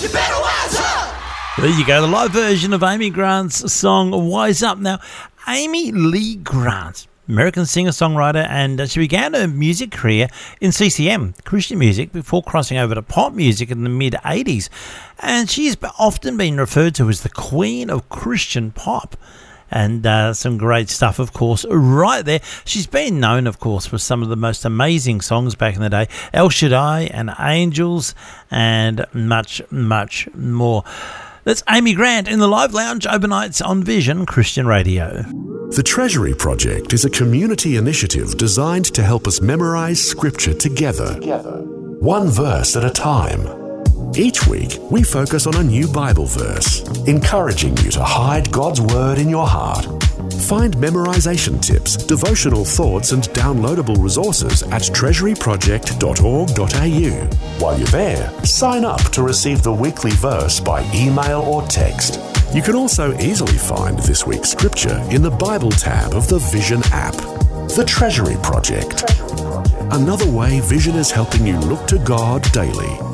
You better wise up. There you go, the live version of Amy Grant's song Wise Up. Now, Amy Lee Grant, American singer-songwriter, and she began her music career in CCM, Christian music, before crossing over to pop music in the mid-80s. And she's often been referred to as the queen of Christian pop. And some great stuff, of course, right there. She's been known, of course, for some of the most amazing songs back in the day. El Shaddai and Angels and much, much more. That's Amy Grant in the Live Lounge overnights on Vision Christian Radio. The Treasury Project is a community initiative designed to help us memorize Scripture together, one verse at a time. Each week, we focus on a new Bible verse, encouraging you to hide God's Word in your heart. Find memorization tips, devotional thoughts, and downloadable resources at treasuryproject.org.au. While you're there, sign up to receive the weekly verse by email or text. You can also easily find this week's scripture in the Bible tab of the Vision app. The Treasury Project. Another way Vision is helping you look to God daily.